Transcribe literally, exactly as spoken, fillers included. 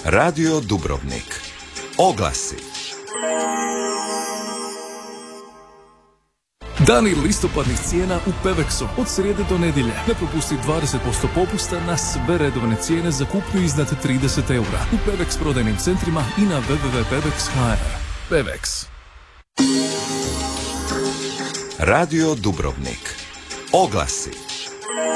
Radio Dubrovnik. Oglasi. Dani listopadnih cijena u Pevexu od srijede do nedjelje. Ne propusti dvadeset posto popusta na sve redovne cijene za kupnju iznad trideset eura u Pevex prodajnim centrima i na w w w tačka pevex tačka h r. Pevex. Radio Dubrovnik. Oglasi.